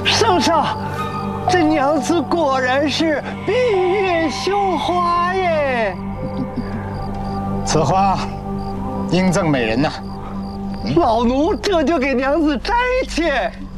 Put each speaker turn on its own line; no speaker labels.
圣上，这娘子果然是闭月羞花耶！
此花应赠美人呐。
老奴这就给娘子摘去。